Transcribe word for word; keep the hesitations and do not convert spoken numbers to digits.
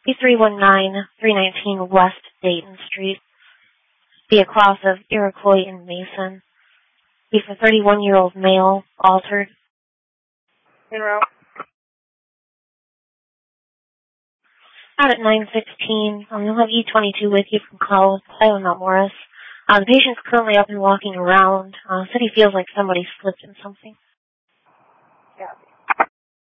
B three one nine, three nineteen West Dayton Street. Be a cross of Iroquois and Mason. Be for thirty-one-year-old male, altered. En route. Out at nine sixteen, um, you'll have E twenty-two with you from Cowles, Ohio, Mount Morris. Uh, the patient's currently up and walking around. Uh, said he feels like somebody slipped in something.